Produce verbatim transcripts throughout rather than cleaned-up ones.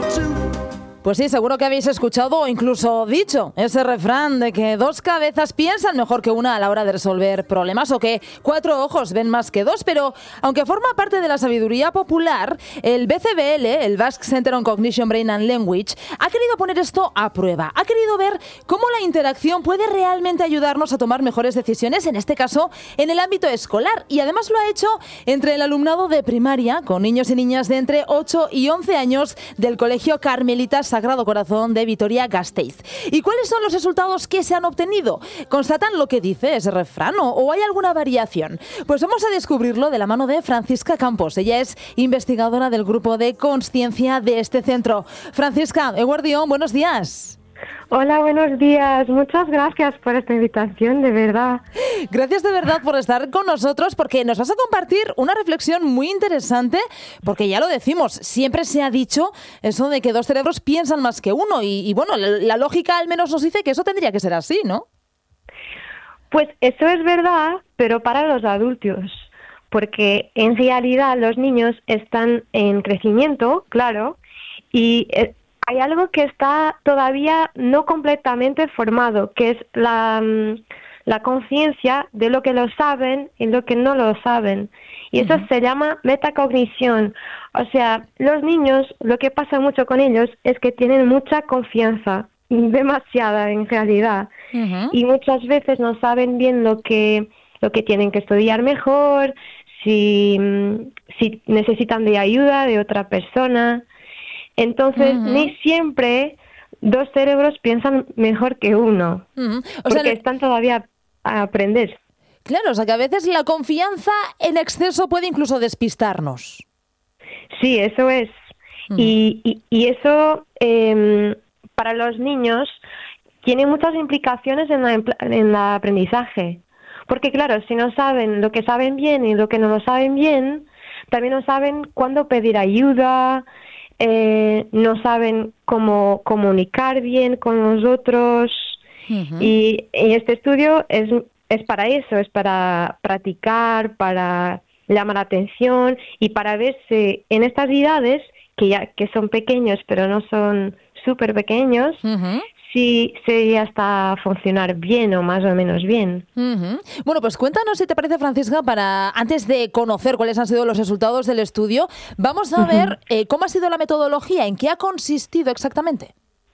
Pues sí, seguro que habéis escuchado o incluso dicho ese refrán de que dos cabezas piensan mejor que una a la hora de resolver problemas, o que cuatro ojos ven más que dos, pero aunque forma parte de la sabiduría popular, el B C B L, el Basque Center on Cognition, Brain and Language, ha querido poner esto a prueba. Ha querido ver cómo la interacción puede realmente ayudarnos a tomar mejores decisiones, en este caso en el ámbito escolar, y además lo ha hecho entre el alumnado de primaria, con niños y niñas de entre ocho y once años del Colegio Carmelitas Sagrado Corazón de Vitoria-Gasteiz. ¿Y cuáles son los resultados que se han obtenido? ¿Constatan lo que dice ese refrán o, o hay alguna variación? Pues vamos a descubrirlo de la mano de Francisca Campos. Ella es investigadora del grupo de Consciencia de este centro. Francisca, eguerdión, buenos días. Hola, buenos días. Muchas gracias por esta invitación, de verdad. Gracias de verdad por estar con nosotros, porque nos vas a compartir una reflexión muy interesante, porque ya lo decimos, siempre se ha dicho eso de que dos cerebros piensan más que uno, y, y bueno, la, la lógica al menos nos dice que eso tendría que ser así, ¿no? Pues eso es verdad, pero para los adultos, porque en realidad los niños están en crecimiento, claro, y Eh, hay algo que está todavía no completamente formado, que es la, la conciencia de lo que lo saben y lo que no lo saben. Y eso uh-huh. se llama metacognición. O sea, los niños, lo que pasa mucho con ellos es que tienen mucha confianza, demasiada en realidad. Uh-huh. Y muchas veces no saben bien lo que, lo que tienen que estudiar mejor, si, si necesitan de ayuda de otra persona. Entonces, uh-huh. ni siempre dos cerebros piensan mejor que uno, uh-huh. o porque sea, están todavía a aprender. Claro, o sea que a veces la confianza en exceso puede incluso despistarnos. Sí, eso es. Uh-huh. Y, y, y eso, eh, para los niños, tiene muchas implicaciones en, la, en el aprendizaje. Porque claro, si no saben lo que saben bien y lo que no lo saben bien, también no saben cuándo pedir ayuda. Eh, no saben cómo comunicar bien con los otros. Uh-huh. y, y este estudio es, es para eso, es para practicar, para llamar la atención y para ver si en estas edades, que ya que son pequeños pero no son súper pequeños, uh-huh. si, si ya está a funcionar bien o más o menos bien. Uh-huh. Bueno, pues cuéntanos, si te parece, Francisca, para antes de conocer cuáles han sido los resultados del estudio, vamos a uh-huh. ver eh, cómo ha sido la metodología, en qué ha consistido exactamente.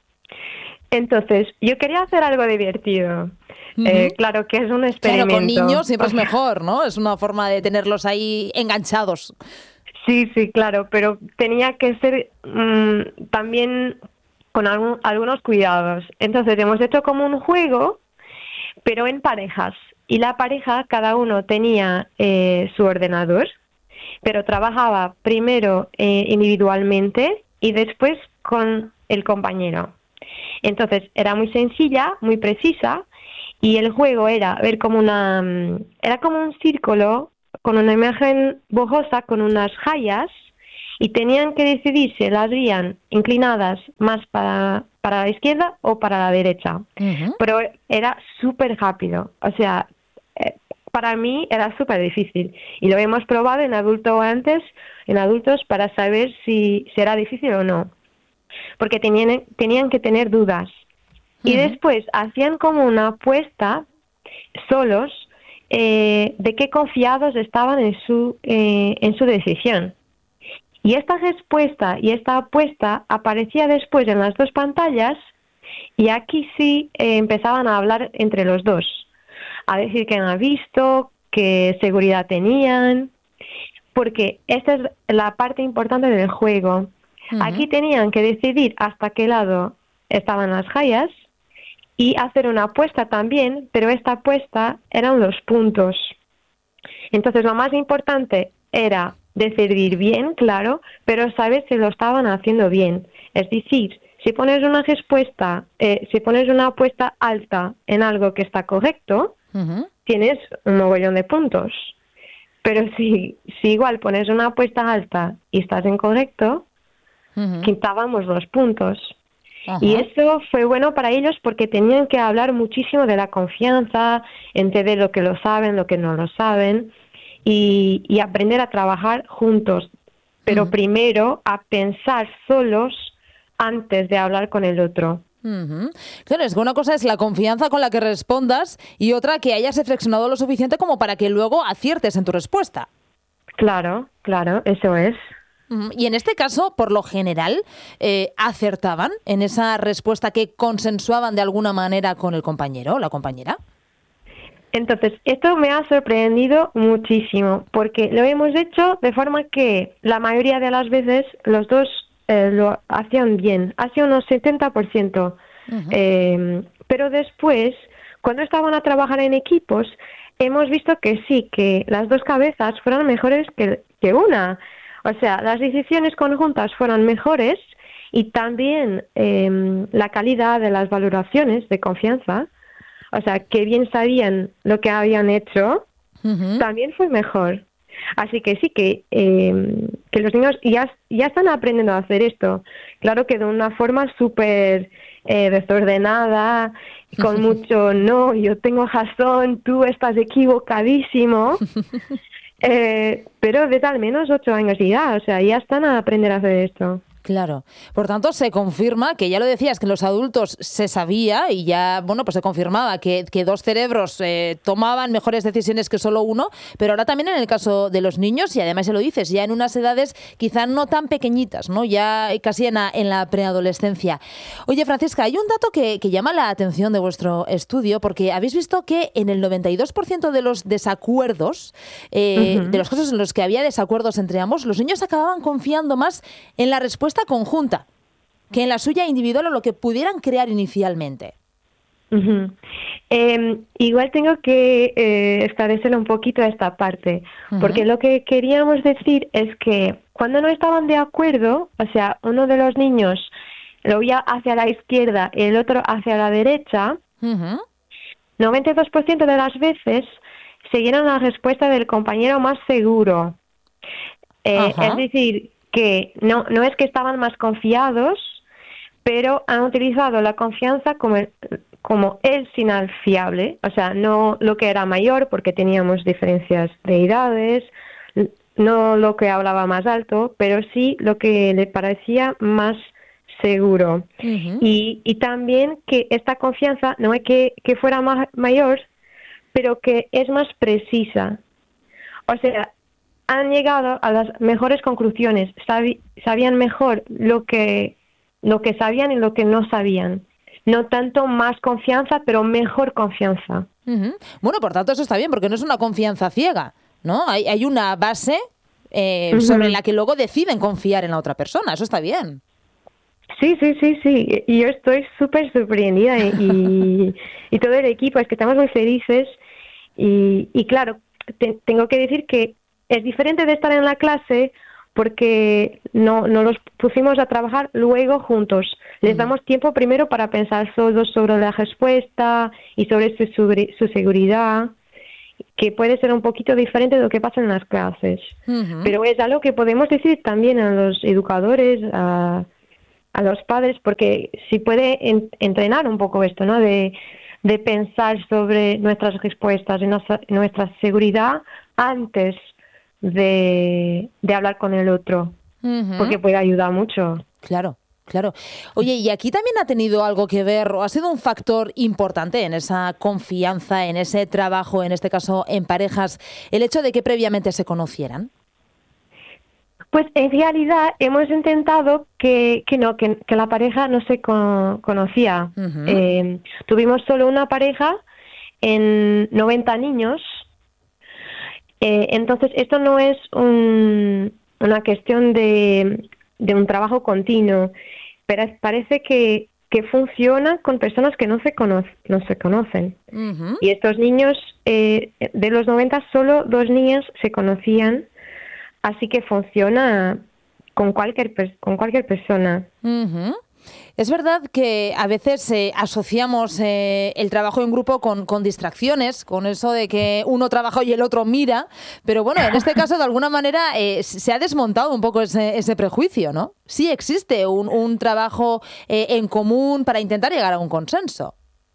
Entonces, yo quería hacer algo divertido. Uh-huh. Eh, claro que es un experimento. Claro, con niños siempre es mejor, ¿no? Es una forma de tenerlos ahí enganchados. Sí, sí, claro, pero tenía que ser mmm, también con algún, algunos cuidados. Entonces hemos hecho como un juego, pero en parejas. Y la pareja, cada uno tenía eh, su ordenador, pero trabajaba primero eh, individualmente y después con el compañero. Entonces era muy sencilla, muy precisa, y el juego era ver como una, era como un círculo con una imagen borrosa, con unas rayas, y tenían que decidir si las harían inclinadas más para, para la izquierda o para la derecha. Uh-huh. Pero era súper rápido, o sea, eh, para mí era súper difícil. Y lo hemos probado en adultos antes, en adultos, para saber si, si era difícil o no. Porque tenían, tenían que tener dudas. Uh-huh. Y después hacían como una apuesta solos eh, de qué confiados estaban en su, eh, en su decisión. Y esta respuesta y esta apuesta aparecía después en las dos pantallas, y aquí sí eh, empezaban a hablar entre los dos, a decir qué han visto, qué seguridad tenían, porque esta es la parte importante del juego. Uh-huh. Aquí tenían que decidir hasta qué lado estaban las rayas y hacer una apuesta también, pero esta apuesta eran los puntos. Entonces lo más importante era decidir bien, claro, pero saber si lo estaban haciendo bien. Es decir, si pones una respuesta, eh, si pones una apuesta alta en algo que está correcto, uh-huh. tienes un mogollón de puntos. Pero si, si igual pones una apuesta alta y estás incorrecto, uh-huh. quitábamos los puntos. Uh-huh. Y eso fue bueno para ellos porque tenían que hablar muchísimo de la confianza, entender lo que lo saben, lo que no lo saben, y, y aprender a trabajar juntos. Pero uh-huh. primero a pensar solos antes de hablar con el otro. Uh-huh. Claro, es que una cosa es la confianza con la que respondas y otra que hayas reflexionado lo suficiente como para que luego aciertes en tu respuesta. Claro, claro, eso es. Uh-huh. Y en este caso, por lo general, eh, ¿acertaban en esa respuesta que consensuaban de alguna manera con el compañero o la compañera? Entonces, esto me ha sorprendido muchísimo, porque lo hemos hecho de forma que la mayoría de las veces los dos eh, lo hacían bien, hacia unos setenta por ciento. Uh-huh. Eh, pero después, cuando estaban a trabajar en equipos, hemos visto que sí, que las dos cabezas fueron mejores que, que una. O sea, las decisiones conjuntas fueron mejores y también eh, la calidad de las valoraciones de confianza, o sea, que bien sabían lo que habían hecho, uh-huh. también fue mejor. Así que sí, que, eh, que los niños ya, ya están aprendiendo a hacer esto. Claro que de una forma súper eh, desordenada, con mucho no, yo tengo razón, tú estás equivocadísimo. eh, pero desde al menos ocho años y ya, o sea, ya están a aprender a hacer esto. Claro. Por tanto, se confirma que ya lo decías, que en los adultos se sabía y ya, bueno, pues se confirmaba que, que dos cerebros eh, tomaban mejores decisiones que solo uno, pero ahora también en el caso de los niños, y además se lo dices, ya en unas edades quizá no tan pequeñitas, ¿no? Ya casi en la, en la preadolescencia. Oye, Francisca, hay un dato que, que llama la atención de vuestro estudio, porque habéis visto que en el noventa y dos por ciento de los desacuerdos, eh, uh-huh. de los casos en los que había desacuerdos entre ambos, los niños acababan confiando más en la respuesta conjunta que en la suya individual o lo que pudieran crear inicialmente. Uh-huh. Eh, igual tengo que eh, esclarecer un poquito esta parte, uh-huh. porque lo que queríamos decir es que cuando no estaban de acuerdo, o sea, uno de los niños lo veía hacia la izquierda y el otro hacia la derecha, uh-huh. noventa y dos por ciento de las veces siguieron la respuesta del compañero más seguro. Eh, uh-huh. Es decir, que no, no es que estaban más confiados, pero han utilizado la confianza como el, como el señal fiable, o sea, no lo que era mayor, porque teníamos diferencias de edades, no lo que hablaba más alto, pero sí lo que le parecía más seguro. Uh-huh. Y, y también que esta confianza no es que, que fuera más mayor, pero que es más precisa. O sea, han llegado a las mejores conclusiones, sabi- sabían mejor lo que, lo que sabían y lo que no sabían. No tanto más confianza, pero mejor confianza. Uh-huh. Bueno, por tanto, eso está bien, porque no es una confianza ciega, ¿no? Hay, hay una base eh, uh-huh. sobre la que luego deciden confiar en la otra persona, eso está bien. Sí, sí, sí, sí. Y yo estoy súper sorprendida y, y, y todo el equipo, es que estamos muy felices. Y, y claro, te, tengo que decir que es diferente de estar en la clase porque no, no los pusimos a trabajar luego juntos. Les damos tiempo primero para pensar todos sobre la respuesta y sobre su, sobre su seguridad, que puede ser un poquito diferente de lo que pasa en las clases. Uh-huh. Pero es algo que podemos decir también a los educadores, a, a los padres, porque si puede en, entrenar un poco esto, ¿no? De, de pensar sobre nuestras respuestas y nuestra, nuestra seguridad antes de, de hablar con el otro, uh-huh. porque puede ayudar mucho. Claro, claro. Oye, ¿y aquí también ha tenido algo que ver o ha sido un factor importante en esa confianza, en ese trabajo, en este caso en parejas, el hecho de que previamente se conocieran? Pues en realidad hemos intentado que, que no, que, que la pareja no se con, conocía. Uh-huh. Eh, tuvimos solo una pareja en noventa niños. Eh, entonces, esto no es un, una cuestión de, de un trabajo continuo, pero parece que, que funciona con personas que no se, cono- no se conocen. Uh-huh. Y estos niños, eh, de los noventa, solo dos niñas se conocían, así que funciona con cualquier, per- con cualquier persona. Uh-huh. Es verdad que a veces eh, asociamos eh, el trabajo en grupo con, con distracciones, con eso de que uno trabaja y el otro mira, pero bueno, en este caso de alguna manera eh, se ha desmontado un poco ese, ese prejuicio, ¿no? Sí existe un, un trabajo eh, en común para intentar llegar a un consenso.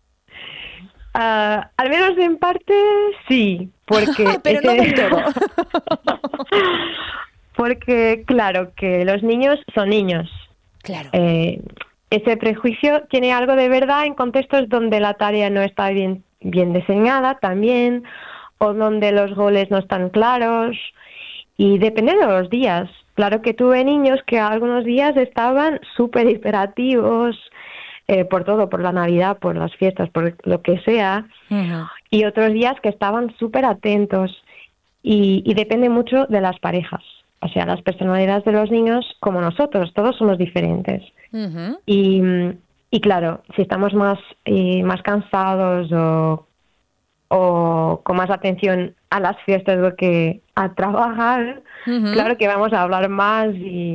Uh, al menos en parte sí, porque... pero no del todo. Porque claro que los niños son niños. Claro. Eh, ese prejuicio tiene algo de verdad en contextos donde la tarea no está bien, bien diseñada también, o donde los goles no están claros, y depende de los días. Claro que tuve niños que algunos días estaban súper hiperactivos, eh, por todo, por la Navidad, por las fiestas, por lo que sea, Uh-huh. y otros días que estaban súper atentos, y, y depende mucho de las parejas. O sea, las personalidades de los niños, como nosotros, todos somos diferentes. Uh-huh. Y, y claro, si estamos más, eh, más cansados o, o con más atención a las fiestas do que a trabajar, Uh-huh. claro que vamos a hablar más y,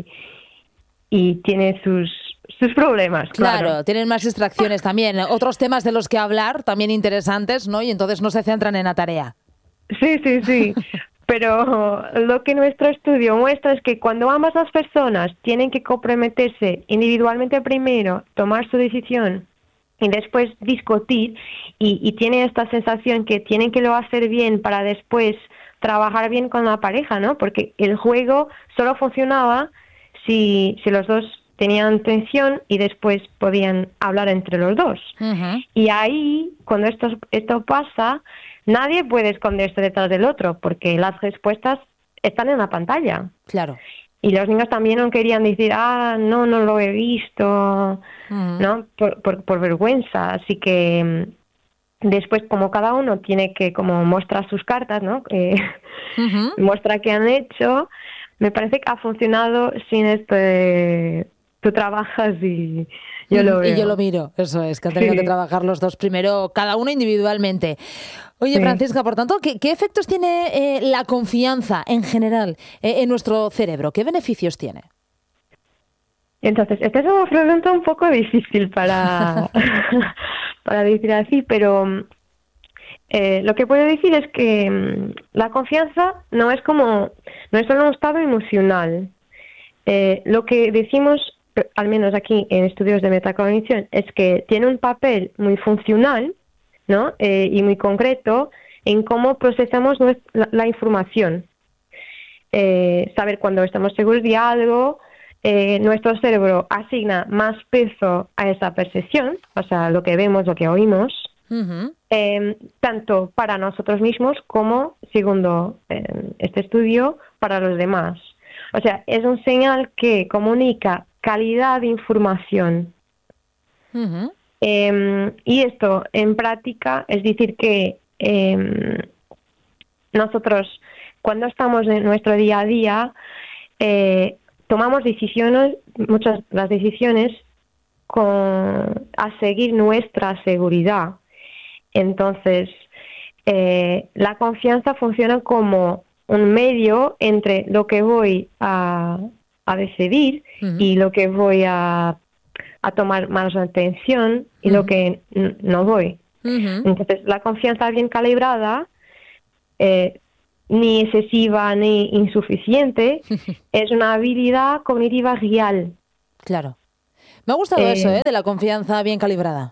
y tiene sus, sus problemas, Claro, claro. tienen más distracciones también, otros temas de los que hablar, también interesantes, ¿no? Y entonces no se centran en la tarea. Sí, sí, sí. Pero lo que nuestro estudio muestra es que cuando ambas las personas tienen que comprometerse individualmente primero, tomar su decisión y después discutir, y, y tienen esta sensación que tienen que lo hacer bien para después trabajar bien con la pareja, ¿no? Porque el juego solo funcionaba si, si los dos tenían tensión y después podían hablar entre los dos. Uh-huh. Y ahí, cuando esto, esto pasa, nadie puede esconderse detrás del otro, porque las respuestas están en la pantalla. Claro. Y los niños también no querían decir, ah, no, no lo he visto, Uh-huh. ¿no? Por, por, por vergüenza. Así que después, como cada uno tiene que como mostrar sus cartas, ¿no? Eh, Uh-huh. muestra qué han hecho, me parece que ha funcionado sin esto de tú trabajas y yo lo veo. Y yo lo miro, eso es, que han tenido Sí. que trabajar los dos primero, cada uno individualmente. Oye, Sí. Francisca, por tanto, ¿qué, qué efectos tiene eh, la confianza en general eh, en nuestro cerebro? ¿Qué beneficios tiene? Entonces, esta es una pregunta un poco difícil para, para decir así, pero eh, lo que puedo decir es que mm, la confianza no es como, no es solo un estado emocional. Eh, lo que decimos, eh, al menos aquí en estudios de metacognición, es que tiene un papel muy funcional, ¿no? Eh, y muy concreto en cómo procesamos nues- la, la información. Eh, saber cuando estamos seguros de algo, eh, nuestro cerebro asigna más peso a esa percepción, o sea, lo que vemos, lo que oímos, Uh-huh. eh, tanto para nosotros mismos como, segundo eh, este estudio, para los demás. O sea, es un señal que comunica calidad de información. Uh-huh. Eh, y esto en práctica es decir que eh, nosotros cuando estamos en nuestro día a día eh, tomamos decisiones, muchas de las decisiones con, a seguir nuestra seguridad. Entonces, eh, la confianza funciona como un medio entre lo que voy a, a decidir Uh-huh. y lo que voy a, a tomar más atención y Uh-huh. lo que n- no voy. Uh-huh. Entonces, la confianza bien calibrada, eh, ni excesiva ni insuficiente, es una habilidad cognitiva real. Claro. Me ha gustado Eh, eso, ¿eh? De la confianza bien calibrada.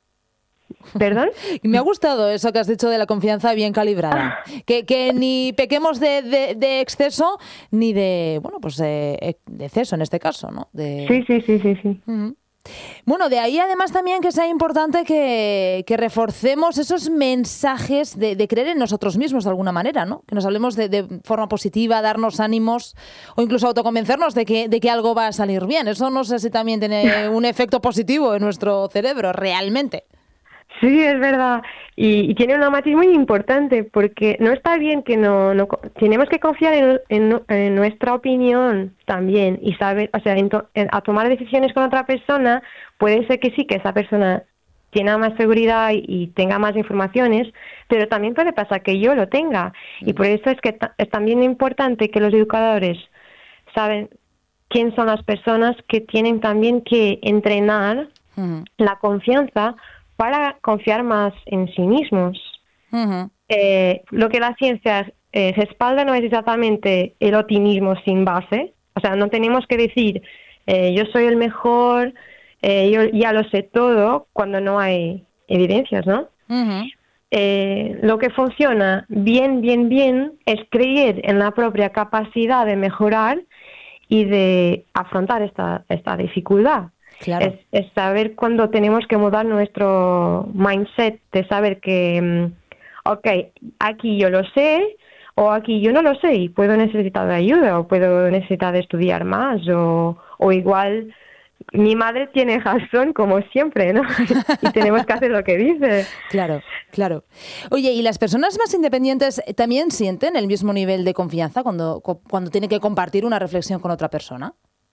¿Perdón? Y me ha gustado eso que has dicho de la confianza bien calibrada. Que, que ni pequemos de, de, de exceso ni de, bueno, pues de, de exceso en este caso, ¿no? De... Sí, sí, sí, sí, sí. Uh-huh. Bueno, de ahí además también que sea importante que, que reforcemos esos mensajes de, de creer en nosotros mismos de alguna manera, ¿no? Que nos hablemos de, de forma positiva, darnos ánimos o incluso autoconvencernos de que, de que algo va a salir bien. Eso no sé si también tiene un efecto positivo en nuestro cerebro, realmente. Sí, es verdad. Y, y tiene una matiz muy importante porque no está bien que no, no tenemos que confiar en, en, en nuestra opinión también y saber, o sea, en to, en, a tomar decisiones con otra persona, puede ser que sí, que esa persona tenga más seguridad y, y tenga más informaciones, pero también puede pasar que yo lo tenga. Y por eso es que ta, es también importante que los educadores saben quién son las personas que tienen también que entrenar uh-huh. la confianza para confiar más en sí mismos. Uh-huh. Eh, lo que la ciencia eh, respalda no es exactamente el optimismo sin base. O sea, no tenemos que decir, eh, yo soy el mejor, eh, yo ya lo sé todo, cuando no hay evidencias, ¿no? Uh-huh. Eh, lo que funciona bien, bien, bien es creer en la propia capacidad de mejorar y de afrontar esta, esta dificultad. Claro. Es, es saber cuándo tenemos que mudar nuestro mindset, de saber que, ok, aquí yo lo sé, o aquí yo no lo sé y puedo necesitar de ayuda, o puedo necesitar de estudiar más, o, o igual mi madre tiene razón, como siempre, ¿no? Y tenemos que hacer lo que dice. Claro, claro. Oye, ¿y las personas más independientes también sienten el mismo nivel de confianza cuando, cuando tienen que compartir una reflexión con otra persona?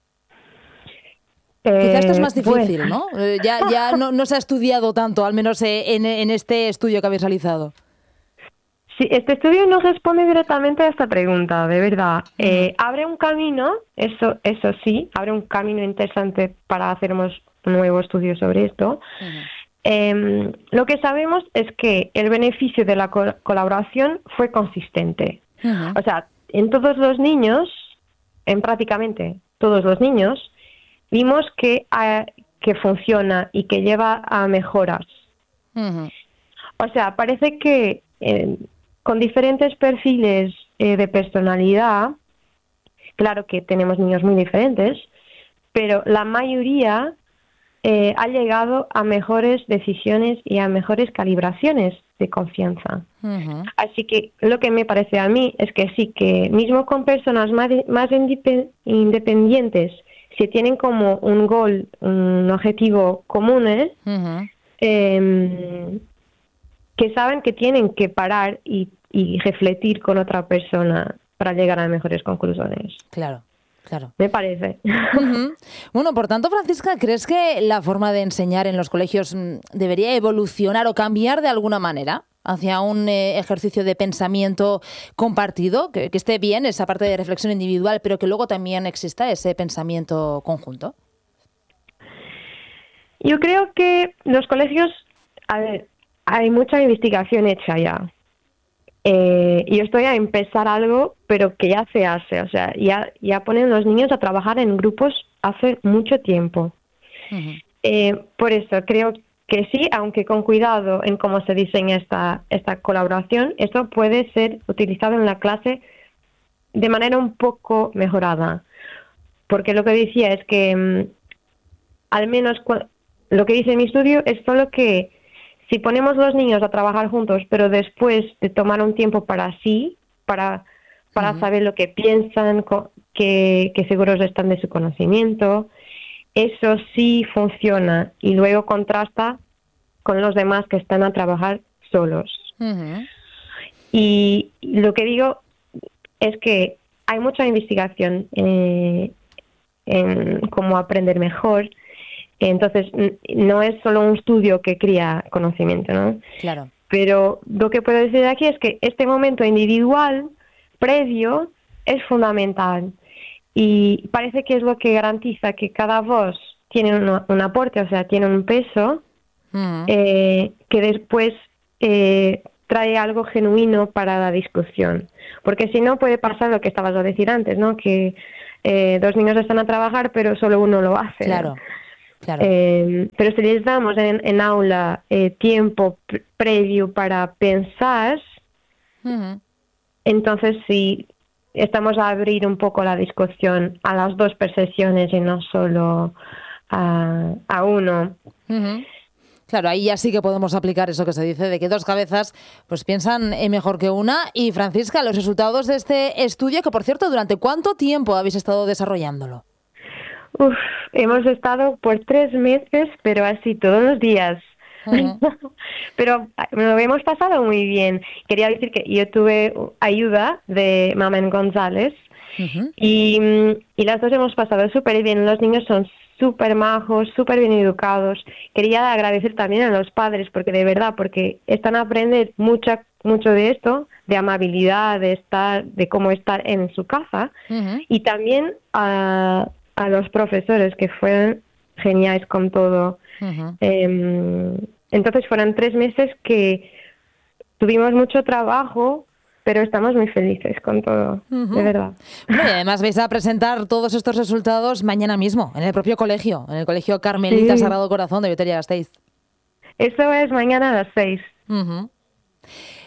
Eh, Quizás esto es más difícil, bueno. ¿no? Eh, ya ya no, no se ha estudiado tanto, al menos eh, en, en este estudio que habéis realizado. Sí, este estudio no responde directamente a esta pregunta, de verdad. Uh-huh. Eh, abre un camino, eso, eso sí, abre un camino interesante para hacer un nuevo estudio sobre esto. Uh-huh. Eh, lo que sabemos es que el beneficio de la co- colaboración fue consistente. Uh-huh. O sea, en todos los niños, en prácticamente todos los niños, vimos que, uh, que funciona y que lleva a mejoras. Uh-huh. O sea, parece que eh, con diferentes perfiles eh, de personalidad, claro que tenemos niños muy diferentes, pero la mayoría eh, ha llegado a mejores decisiones y a mejores calibraciones de confianza. Uh-huh. Así que lo que me parece a mí es que sí, que mismo con personas más, más independ- independientes, si tienen como un goal, un objetivo común, ¿eh? Uh-huh. eh, que saben que tienen que parar y, y refletir con otra persona para llegar a mejores conclusiones. Claro, claro. Me parece. Uh-huh. Bueno, por tanto, Francisca, ¿crees que la forma de enseñar en los colegios mm, debería evolucionar o cambiar de alguna manera hacia un eh, ejercicio de pensamiento compartido, que, que esté bien esa parte de reflexión individual, pero que luego también exista ese pensamiento conjunto? Yo creo que los colegios, a ver, hay mucha investigación hecha ya. Eh, yo estoy a empezar algo, pero que ya se hace. O sea, ya, ya ponen los niños a trabajar en grupos hace mucho tiempo. Uh-huh. Eh, por eso creo que sí, aunque con cuidado en cómo se diseña esta, esta colaboración, esto puede ser utilizado en la clase de manera un poco mejorada. Porque lo que decía es que, um, al menos cu- lo que dice mi estudio es solo que si ponemos los niños a trabajar juntos, pero después de tomar un tiempo para sí, para, para uh-huh. saber lo que piensan, que, que seguros están de su conocimiento, eso sí funciona y luego contrasta con los demás que están a trabajar solos. Uh-huh. Y lo que digo es que hay mucha investigación eh, en cómo aprender mejor. Entonces, no es solo un estudio que crea conocimiento, ¿no? Claro. Pero lo que puedo decir aquí es que este momento individual, previo, es fundamental. Y parece que es lo que garantiza que cada voz tiene un, un aporte, o sea, tiene un peso, uh-huh. eh, que después eh, trae algo genuino para la discusión. Porque si no, puede pasar lo que estabas a decir antes, ¿no? Que eh, dos niños están a trabajar, pero solo uno lo hace. Claro. Claro. Eh, pero si les damos en, en aula eh, tiempo pre- previo para pensar, uh-huh. entonces sí estamos a abrir un poco la discusión a las dos percepciones y no solo a, a uno. Uh-huh. Claro, ahí ya sí que podemos aplicar eso que se dice de que dos cabezas pues piensan mejor que una. Y Francisca, los resultados de este estudio, que por cierto, ¿durante cuánto tiempo habéis estado desarrollándolo? Uf, hemos estado por tres meses, pero así todos los días. Uh-huh. Pero lo hemos pasado muy bien. Quería decir que yo tuve ayuda de Mamen González uh-huh. y, y las dos hemos pasado súper bien. Los niños son súper majos, súper bien educados. Quería agradecer también a los padres, porque de verdad, porque están a aprender mucha, mucho de esto, de amabilidad, de estar, de cómo estar en su casa, uh-huh. y también a... a los profesores, que fueron geniales con todo. Uh-huh. Eh, entonces fueron tres meses que tuvimos mucho trabajo, pero estamos muy felices con todo, uh-huh. de verdad. Bueno, y además vais a presentar todos estos resultados mañana mismo, en el propio colegio, en el Colegio Carmelita sí. Sagrado Corazón de Vitoria-Gasteiz. Eso es mañana a las seis. Uh-huh.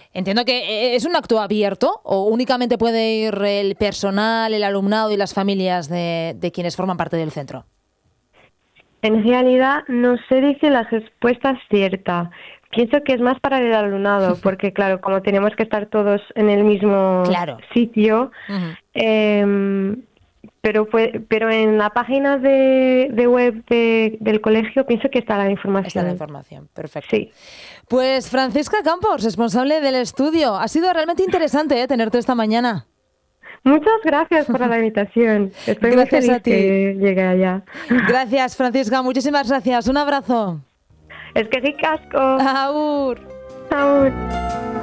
Entiendo que es un acto abierto o únicamente puede ir el personal, el alumnado y las familias de, de quienes forman parte del centro. En realidad no se dice la respuesta cierta. Pienso que es más para el alumnado, porque claro, como tenemos que estar todos en el mismo claro. sitio, uh-huh. eh, pero fue, pero en la página de, de web de, del colegio pienso que está la información. Está la información, perfecto. Sí. Pues Francisca Campos, responsable del estudio. Ha sido realmente interesante, ¿eh?, tenerte esta mañana. Muchas gracias por la invitación. Estoy gracias muy feliz a ti. que llegue allá. Gracias, Francisca. Muchísimas gracias. Un abrazo. Es que ricasco. Agur. Agur.